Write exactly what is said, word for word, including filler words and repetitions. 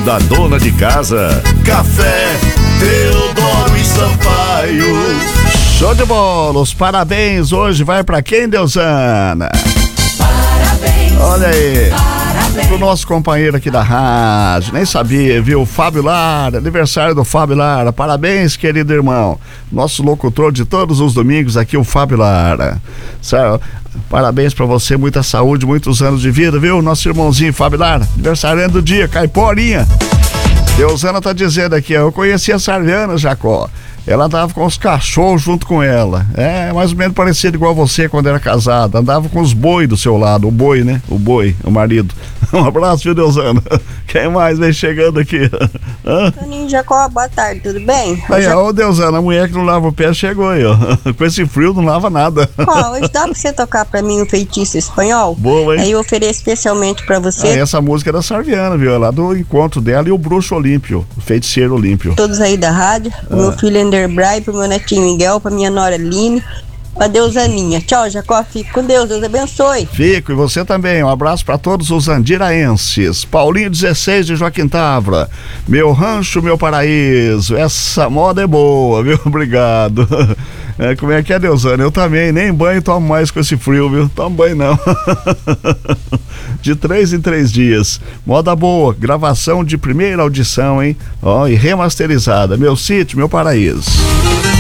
da dona de casa. Café Teodoro e Sampaio. Show de bola, os parabéns hoje vai pra quem, Deusana? Parabéns. Olha aí. Parabéns. Pro nosso companheiro aqui da rádio, nem sabia, viu? Fábio Lara, aniversário do Fábio Lara. Parabéns, querido irmão. Nosso locutor de todos os domingos aqui, o Fábio Lara. Certo? Parabéns pra você, muita saúde, muitos anos de vida, viu? Nosso irmãozinho Fábio Lara, aniversariante do dia, Caiporinha. Deusana tá dizendo aqui, ó, eu conheci a Sarliana, Jacó. Ela andava com os cachorros junto com ela. É, mais ou menos parecido igual você quando era casada. Andava com os boi do seu lado. O boi, né? O boi, o marido. Um abraço, viu, Deusana? Quem mais vem chegando aqui? Toninho Jacó, boa tarde, tudo bem? Aí, Já... ó, Deusana, a mulher que não lava o pé chegou aí, ó. Com esse frio não lava nada. Ó, hoje dá pra você tocar pra mim um feitiço espanhol? Boa, hein? Aí eu ofereço especialmente pra você. Ah, essa música é da Sarviana, viu? É lá do encontro dela e o bruxo olímpio, o feiticeiro olímpio. Todos aí da rádio, Ah. o meu filho Enderbray, pro meu netinho Miguel, pra minha nora Line, pra Deusaninha. Tchau, Jacó, fique com Deus, Deus abençoe. Fico, e você também. Um abraço para todos os andiraenses. Paulinho dezesseis de Joaquim Tavra. Meu rancho, meu paraíso. Essa moda é boa, viu? Obrigado. É, como é que é, Deusana? Eu também, nem banho tomo mais com esse frio, viu? Tomo banho não. De três em três dias. Moda boa, gravação de primeira audição, hein? Ó, e remasterizada. Meu sítio, meu paraíso.